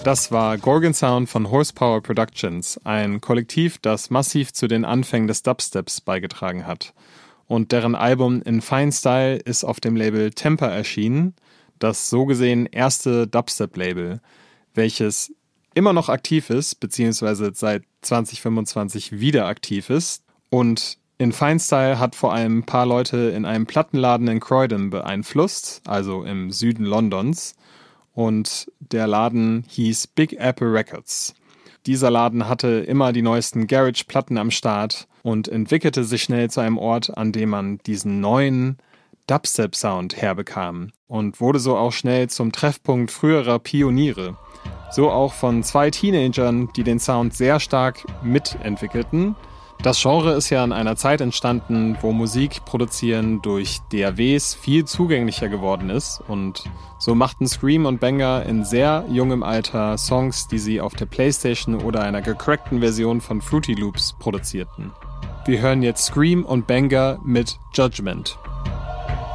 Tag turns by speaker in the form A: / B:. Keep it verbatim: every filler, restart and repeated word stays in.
A: Das war Gorgon Sound von Horsepower Productions, ein Kollektiv, das massiv zu den Anfängen des Dubsteps beigetragen hat. Und deren Album In Fine Style ist auf dem Label Temper erschienen, das so gesehen erste Dubstep-Label, welches immer noch aktiv ist, beziehungsweise seit zwanzig fünfundzwanzig wieder aktiv ist. Und In Fine Style hat vor allem ein paar Leute in einem Plattenladen in Croydon beeinflusst, also im Süden Londons. Und der Laden hieß Big Apple Records. Dieser Laden hatte immer die neuesten Garage-Platten am Start und entwickelte sich schnell zu einem Ort, an dem man diesen neuen Dubstep-Sound herbekam und wurde so auch schnell zum Treffpunkt früherer Pioniere. So auch von zwei Teenagern, die den Sound sehr stark mitentwickelten. Das Genre ist ja in einer Zeit entstanden, wo Musik produzieren durch D A Ws viel zugänglicher geworden ist und so machten Scream und Benga in sehr jungem Alter Songs, die sie auf der Playstation oder einer gecrackten Version von Fruity Loops produzierten. Wir hören jetzt Scream und Benga mit Judgment.